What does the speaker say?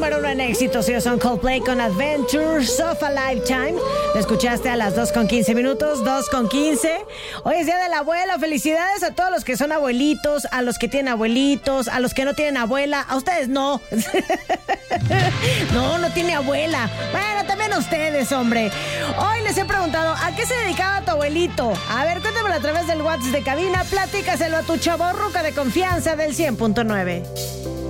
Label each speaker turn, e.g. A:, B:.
A: número uno en éxitos. Ellos son Coldplay con Adventures of a Lifetime. Lo escuchaste a las 2:15, 2:15. Hoy es Día del Abuelo. Felicidades a todos los que son abuelitos, a los que tienen abuelitos, a los que no tienen abuela. A ustedes no. No tiene abuela. Bueno, también a ustedes, hombre. Hoy les he preguntado, ¿a qué se dedicaba tu abuelito? A ver, cuéntamelo a través del WhatsApp de cabina. Platícaselo a tu chavorruca de confianza del 100.9.